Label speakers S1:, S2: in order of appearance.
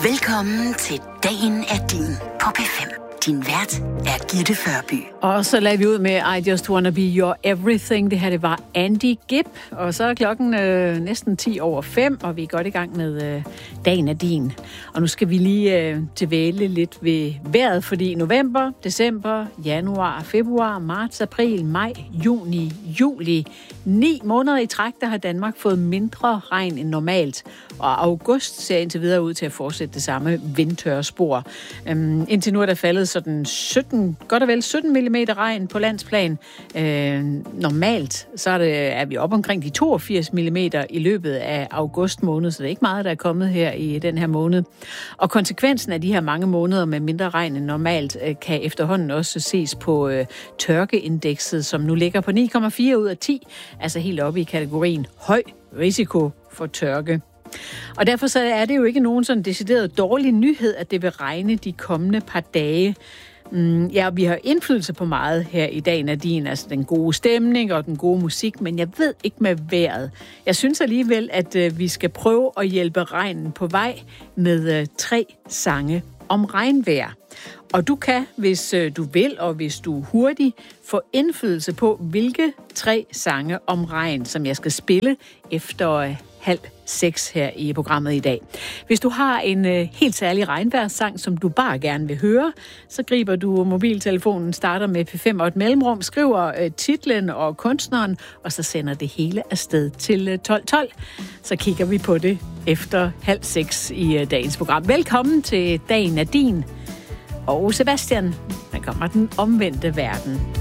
S1: Velkommen til Dagen er din på P5. Din vært er Gitte Førby.
S2: Og så lagde vi ud med I Just Wanna Be Your Everything. Det her, det var Andy Gibb. Og så er klokken næsten 5:10, og vi er godt i gang med Dagen er din. Og nu skal vi lige dvæle lidt ved vejret, fordi november, december, januar, februar, marts, april, maj, juni, juli. 9 måneder i træk, der har Danmark fået mindre regn end normalt. Og august ser indtil videre ud til at fortsætte det samme vindtørre spor. Indtil nu er der faldet sådan godt og vel 17 mm regn på landsplan. Normalt så er vi op omkring de 82 mm i løbet af august måned, så det er ikke meget, der er kommet her i den her måned. Og konsekvensen af de her mange måneder med mindre regn end normalt kan efterhånden også ses på tørkeindekset, som nu ligger på 9,4 ud af 10, altså helt oppe i kategorien høj risiko for tørke. Og derfor så er det jo ikke nogen sådan decideret dårlig nyhed, at det vil regne de kommende par dage. Ja, vi har indflydelse på meget her i Dagen er din, altså den gode stemning og den gode musik, men jeg ved ikke med vejret. Jeg synes alligevel, at vi skal prøve at hjælpe regnen på vej med 3 sange om regnvejr. Og du kan, hvis du vil, og hvis du er hurtig, få indflydelse på, hvilke 3 sange om regn, som jeg skal spille efter 5:30 her i programmet i dag. Hvis du har en helt særlig regnvejrssang, som du bare gerne vil høre, så griber du mobiltelefonen, starter med P5 og et mellemrum, skriver titlen og kunstneren, og så sender det hele afsted til 12:12. Så kigger vi på det efter 5:30 i dagens program. Velkommen til Dagen er din. Og Sebastian, der kommer den omvendte verden.